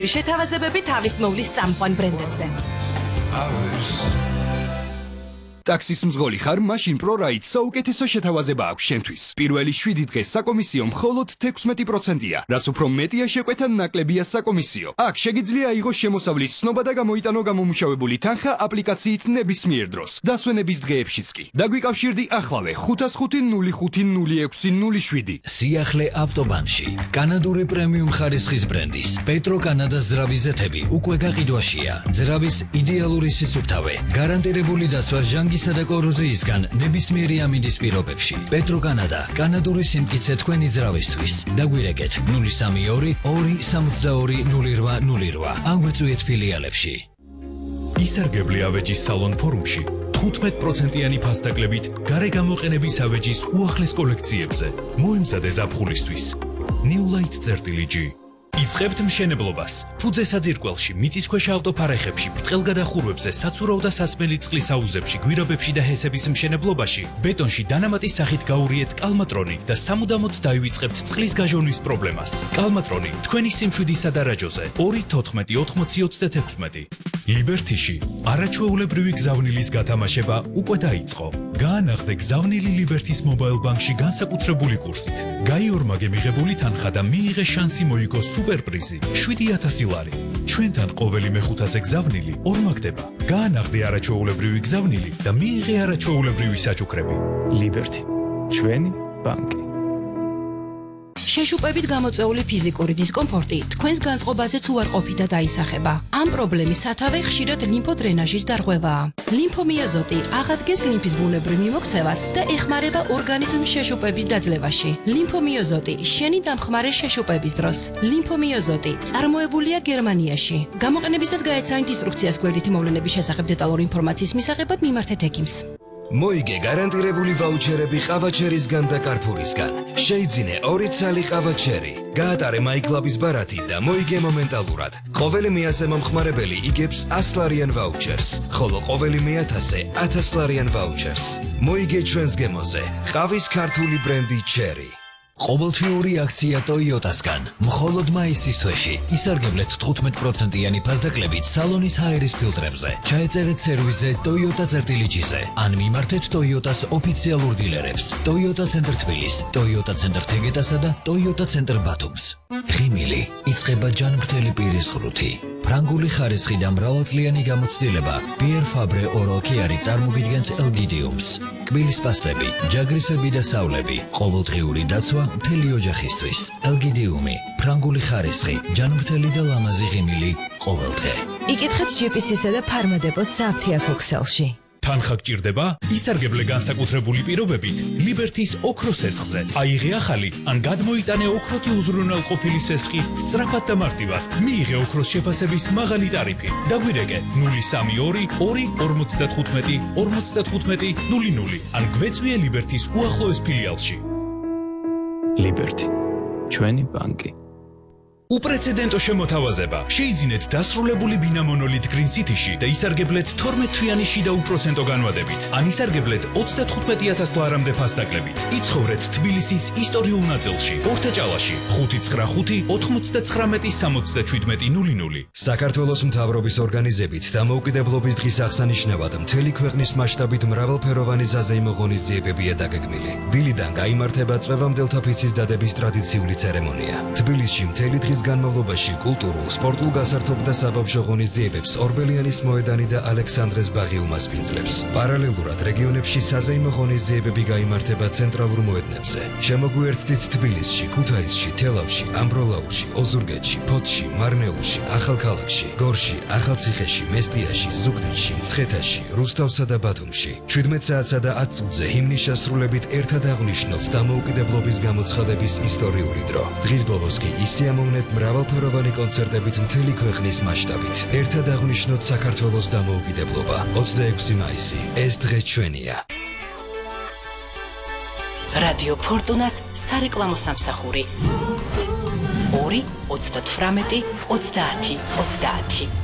შეთავაზებები თავის მოვლის წამყვან ბრენდებზე. ტაქსის მძღოლი ხარ, მაშინ ProRide საუკეთესო შეთავაზება აქვს შენთვის. პირველი 7 დღე საკომისიო მხოლოდ 16%-ია, რაც უფრო მეტია შეკვეთა ნაკლებია საკომისიო. აქ შეგიძლია აიღოს შემოსავლის ცნობა და გამოიტანო გამომუშავებული თანხა აპლიკაციით ნებისმიერ დროს. დასვენების დღეებშიც კი. დაგვიკავშირდი ახლავე 550-05-06-07. სიახლე ავტობანში. კანადური პრემიუმ ხარისხის ბრენდის Petro Canada ზრავი ზეთები უკვე გაყიდვაშია. ზრავის იდეალური სისუფთავე, გარანტირებული დაცვა ჟანგისა და კოროზიისგან ნებისმიერი ამინდის პირობებში. Petro Canada, კანადური სიმტკიცე თქვენი ზრავისთვის. დაგვირეკეთ 032 262 0808 ან გვეწვიეთ ფილიალებში. ისარგებლე ავეჯის სალონ ფორუმში 15%-იანი ფასდაკლებით გარე გამოყენების ავეჯის უახლეს კოლექციებზე. მოემზადე ზაფხულისთვის. New Light-G. იწყებთ მშენებლობას. ფუძე საძირკველში, მიწისქვეშა ავტოფარეხებში, ბრტყელგადახურვებზე, საცურავ და სასმელი წყლის აუზებში, გვირაბებში და ჰესების მშენებლობაში, ბეტონში დანამატის სახით გაურიეთ კალმატრონი და სამუდამოდ დაივიწყებთ წყლის გაჟონვის პრობლემას. კალმატრონი თქვენი სიმშვიდისა და რაჯოზე 2-14-80-36. ლიბერთიში არაჩვეულებრივი გზავნილის გათამაშება უკვე დაიწყო. გაანახდე გზავნილი ლიბერთის მობაილ ბანკში განსაკუთრებული კურსით. გაიორმაგე მიღებული თანხა და მიიღე შანსი მოიგო სუპერპრიზი 7000 ლარი. ჩვენთან ყოველი მეხუთაზე გზავნილი ორმაგდება. გაანახდე არაჩვეულებრივი გზავნილი და მიიღე არაჩვეულებრივი საჩუქრები. ლიბერთი, ჩვენი ბანკი. შეშუპებით გამოწეული ფიზიკური დისკომფორტი თქვენს განწყობაზეც უარყოფით და დაისახება. ამ პრობლემის სათავე ხშირად ლიმფოდრენაჟის დარღვევაა. ლიმფომიოზოტი აღადგენს ლიმფის ბუნებრივ მიმოქცევას და ეხმარება ორგანიზმის შეშუპების დაძლევაში. ლიმფომიოზოტი შენი დამხმარე შეშუპების დროს. ლიმფომიოზოტი წარმოებულია გერმანიაში. გამოყენებისას გაეცანით ინსტრუქციას გვერდითი მოვლენების შესახებ დეტალური ინფორმაციის მისაღებად მიმართეთ ექიმს. მოიგე გარანტირებული ვაუჩერები ყავაჩერისგან და კარფურისგან. შეიძინე 2 ცალი ყავაჩერი. გაატარე MyClub-ის ბარათი და მოიგე მომენტალურად. ყოველი 100 მომხმარებელი იგებს 100 ლარიან ვაუჩერს, ხოლო ყოველი 1000-ზე 1000 ლარიან ვაუჩერს. მოიგე ჩვენს გემოზე. ყავის ქართული ბრენდი Cherry. ყოველთვიური აქცია Toyota-სგან. მხოლოდ მაისის თვეში ისარგებლეთ 15%-იანი ფასდაკლებით სალონის ჰაერის ფილტრებზე. ჩაეწერეთ სერვისზე Toyota-G-ზე ან მიმართეთ Toyota-s ოფიციალურ დილერებს. Toyota Center თბილის, Toyota Center თეგეტასა და Toyota Center ბათუმს. ღიმილი იწყება ჯანმრთელი პირის ღრუთი. ფრანგული ხარისხი და მრავალწლიანი გამოცდილება Pierre Fabre Oral Care წარმოგიდგენთ ელგიდიუმს. კბილის პასტები, ჯაგრისები და სავლები, ყოველდღიური დაცვა მთელი ოჯახისთვის. ელგიდიუმი, ფრანგული ხარისხი, ჯანმრთელი და ლამაზი ღიმილი ყოველდღე. იკითხეთ GPS-ისა და ფარმადეპოს სააფთიაქო ქსელში. თანხა გჭირდება? ისარგებლე განსაკუთრებული პირობებით ლიბერთის ოქროს სესხზე. აიღე ახალი ან გადმოიტანე ოქროთი უზრუნველყოფილი სესხი სწრაფად და მარტივად. მიიღე ოქროს შეფასების მაღალი ტარიფი. დაგვირეკე 032 2 55 00 ან გვეწვიე ლიბერთის უახლოეს ფილიალში. ლიბერთი, ჩვენი ბანკი. უპრეცედენტო შემოთავაზება. შეიძინეთ დასრულებული ბინა მონოლით Green City-ში და ისარგებლეთ 12-თვიანი შიდა უპროცენტო განვადებით. ან ისარგებლეთ 35000 ლარამდე ფასდაკლებით. იცხოვრეთ თბილისის ისტორიულ ნაწილში, ორთაჭალაში, 595-99-67-00. საქართველოს მთავრობის ორგანიზებით დამოუკიდებლობის დღის აღსანიშნავად მთელი ქვეყნის მასშტაბით მრავალფეროვანი ზაზეიმო ღონისძიებებია დაგეგმილი. დილიდან გაიმართება წვევამდელთა ფიცის დადების ტრადიციული ცერემონია. თბილისში მთელი დღის განმავლობაში კულტურულ, სპორტულ გასართობ და საბავშვო ღონისძიებებს ორბელიანის მოედანი და ალექსანდრეს ბაღი უმასპინძლებს. პარალელურად რეგიონებში საზეიმო ღონისძიებები გაიმართება ცენტრალურ მოედნებზე. შემოგვიერთდით თბილისში, ქუთაისში, თელავში, ამბროლაურში, ოზურგეთში, ფოთში, მარნეულში, ახალქალაქში, გორში, ახალციხეში, მესტიაში, ზუგდიდში, მცხეთაში, რუსთავსა და ბათუმში. 17 საათსა და 10 წუთზე ჰიმნის შესრულებით ერთად აღვნიშნოთ დამოუკიდებლობის გამოცხადების ისტორიული დრო. დღის ბოლოს კი ისიამოვნეთ მრავალფეროვანი კონცერტებით მთელი ქვეყნის მასშტაბით. ერთად აღვნიშნოთ საქართველოს დამოუკიდებლობა. 26 მაისი. ეს დღე ჩვენია. რადიო ფორტუნას სარეკლამო სამსახური 2 38 30 30.